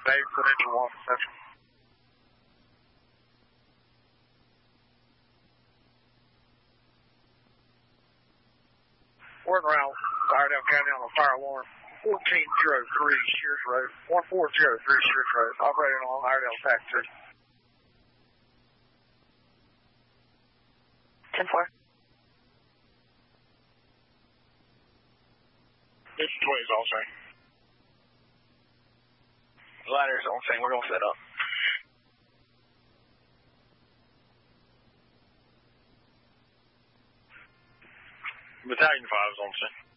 Dave, Credential 1, Central. We're in route, Iredell County on a fire alarm. 1403 Shears Road. 1403 Shears Road. Operating along Iredell Tax 3. 10-4. This is 20 is all same. Ladder's on scene. We're going to set up. Battalion 5 is on scene.